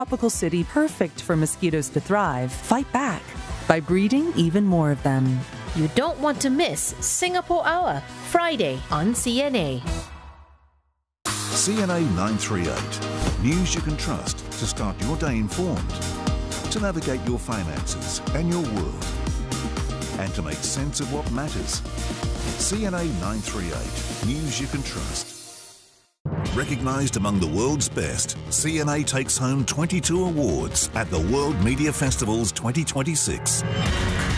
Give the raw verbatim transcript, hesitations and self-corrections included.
tropical city perfect for mosquitoes to thrive, fight back by breeding even more of them. You don't want to miss Singapore Hour, Friday on C N A. C N A nine three eight. News you can trust to start your day informed, to navigate your finances and your world, and to make sense of what matters. C N A nine three eight. News you can trust. Recognised among the world's best, C N A takes home twenty-two awards at the World Media Festivals twenty twenty-six.